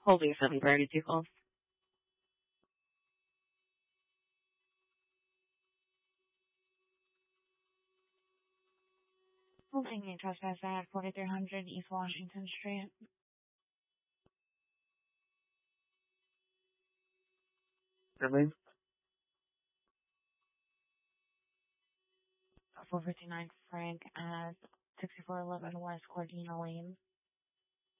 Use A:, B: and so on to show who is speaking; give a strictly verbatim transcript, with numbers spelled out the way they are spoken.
A: Holding seven thirty-two calls.
B: Holding a trespass at forty-three hundred East Washington Street.
A: Your name?
B: four fifty-nine Frank at sixty-four eleven West Cordina Lane.